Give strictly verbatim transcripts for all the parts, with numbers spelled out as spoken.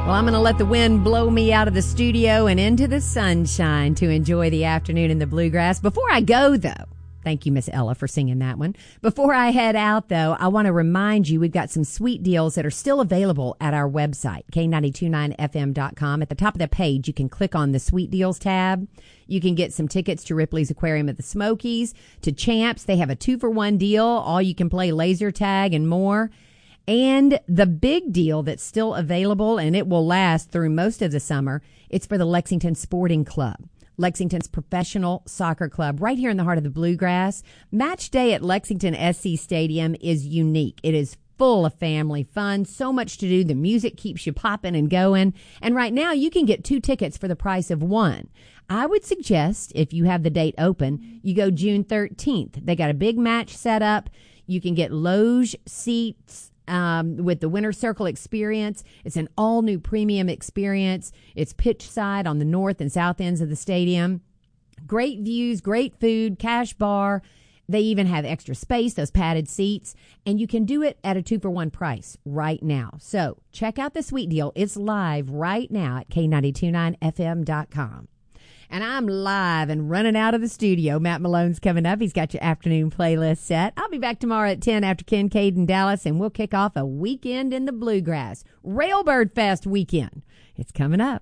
Well, I'm going to let the wind blow me out of the studio and into the sunshine to enjoy the afternoon in the bluegrass. Before I go, though, thank you, Miss Ella, for singing that one. Before I head out, though, I want to remind you we've got some sweet deals that are still available at our website, K nine two nine F M dot com. At the top of the page, you can click on the Sweet Deals tab. You can get some tickets to Ripley's Aquarium at the Smokies, to Champs. They have a two-for-one deal. All you can play laser tag and more. And the big deal that's still available, and it will last through most of the summer, it's for the Lexington Sporting Club. Lexington's professional soccer club right here in the heart of the bluegrass. Match day at Lexington S C Stadium is unique. It is full of family fun, so much to do. The music keeps you popping and going. And right now you can get two tickets for the price of one. I would suggest, if you have the date open, you go June thirteenth. They got a big match set up. You can get loge seats Um, with the Winter Circle experience. It's an all-new premium experience. It's pitch side on the north and south ends of the stadium. Great views, great food, cash bar. They even have extra space, those padded seats. And you can do it at a two-for-one price right now. So check out the sweet deal. It's live right now at K nine two nine F M dot com. And I'm live and running out of the studio. Matt Malone's coming up. He's got your afternoon playlist set. I'll be back tomorrow at ten after Kincaid and Dallas, and we'll kick off a weekend in the bluegrass. Railbird Fest weekend. It's coming up.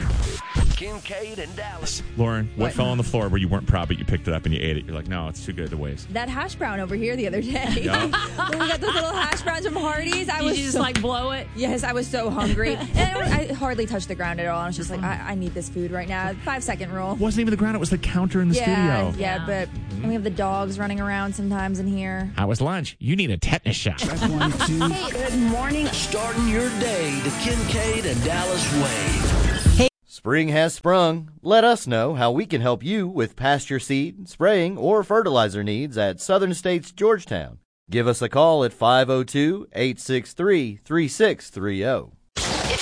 Kincaid and Dallas. Lauren, what, What? fell on the floor where you weren't proud but you picked it up and you ate it? You're like, no, it's too good to waste. That hash brown over here the other day. Yeah. When we got those little hash browns from Hardee's, I Did was you just so, like blow it? yes, I was so hungry. And I, I hardly touched the ground at all. I was just like, I, I need this food right now. Five second rule. It wasn't even the ground, it was the counter in the yeah, studio. yeah, but and we have the dogs running around sometimes in here. How was lunch? You need a tetanus shot. One, two. Good morning. Starting your day the Kincaid and Dallas way. Spring has sprung. Let us know how we can help you with pasture seed, spraying, or fertilizer needs at Southern States Georgetown. Give us a call at five oh two, eight six three, three six three oh.